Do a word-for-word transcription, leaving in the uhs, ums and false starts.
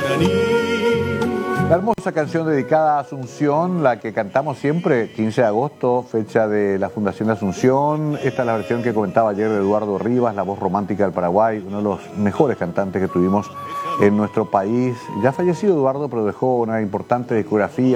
La hermosa canción dedicada a Asunción, la que cantamos siempre, quince de agosto, fecha de la Fundación de Asunción. Esta es la versión que comentaba ayer de Eduardo Rivas, la voz romántica del Paraguay, uno de los mejores cantantes que tuvimos en nuestro país. Ya fallecido Eduardo, pero dejó una importante discografía.